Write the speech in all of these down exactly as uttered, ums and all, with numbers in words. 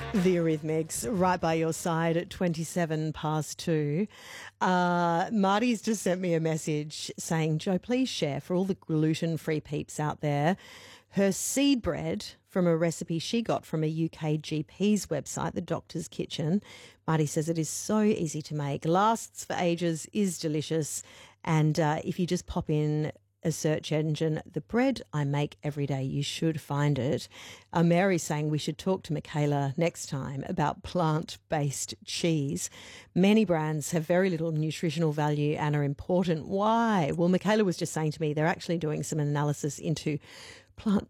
The Eurythmics, right by your side at twenty-seven past two. Uh, Marty's just sent me a message saying, Joe, please share for all the gluten-free peeps out there her seed bread from a recipe she got from a U K G P's website, the Doctor's Kitchen. Marty says it is so easy to make, lasts for ages, is delicious, and uh, if you just pop in a search engine, the bread I make every day, you should find it. Uh, Mary's saying we should talk to Michaela next time about plant-based cheese. Many brands have very little nutritional value and are important. Why? Well, Michaela was just saying to me they're actually doing some analysis into plant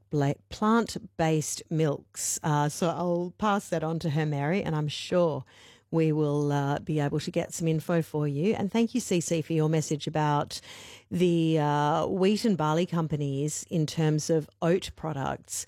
plant-based milks. Uh, so I'll pass that on to her, Mary, and I'm sure we will uh, be able to get some info for you. And thank you, Cece, for your message about the uh, wheat and barley companies in terms of oat products.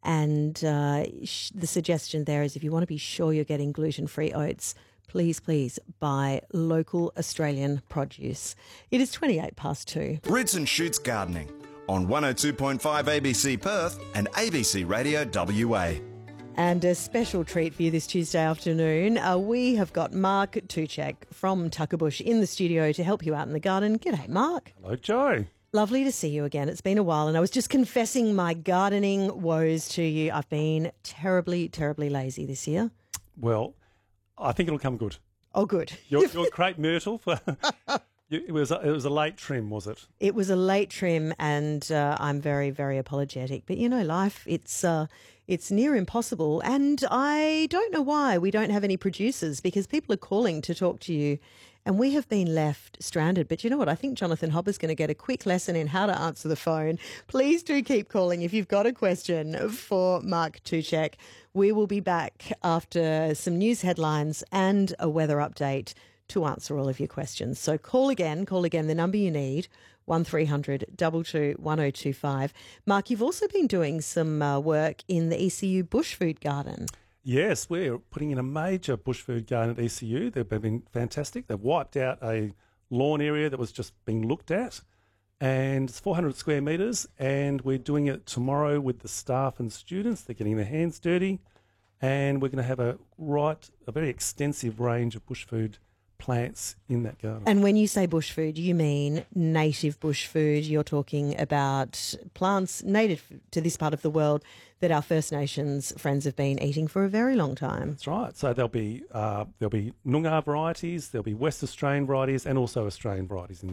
And uh, sh- the suggestion there is if you want to be sure you're getting gluten-free oats, please, please buy local Australian produce. It is twenty-eight past two. Roots and Shoots Gardening on one oh two point five A B C Perth and A B C Radio W A. And a special treat for you this Tuesday afternoon. Uh, we have got Mark Tuchek from Tuckerbush in the studio to help you out in the garden. G'day, Mark. Hello, Joe. Lovely to see you again. It's been a while, and I was just confessing my gardening woes to you. I've been terribly, terribly lazy this year. Well, I think it'll come good. Oh, good. Your, your crepe myrtle, for, it was a, it was a late trim, was it? It was a late trim, and uh, I'm very, very apologetic. But, you know, life, it's uh, it's near impossible. And I don't know why we don't have any producers, because people are calling to talk to you, and we have been left stranded. But you know what? I think Jonathan Hopper's going to get a quick lesson in how to answer the phone. Please do keep calling if you've got a question for Mark Tuchek. We will be back after some news headlines and a weather update to answer all of your questions. So call again, call again, the number you need, one three hundred two two one oh two five. Mark, you've also been doing some uh, work in the E C U Bush Food Garden. Yes, we're putting in a major bush food garden at E C U. They've been fantastic. They've wiped out a lawn area that was just being looked at, and it's four hundred square metres, and we're doing it tomorrow with the staff and students. They're getting their hands dirty, and we're going to have a right, a very extensive range of bush food plants in that garden. And when you say bush food, you mean native bush food. You're talking about plants native to this part of the world that our First Nations friends have been eating for a very long time. That's right. So there'll be uh, there'll be Noongar varieties, there'll be West Australian varieties, and also Australian varieties in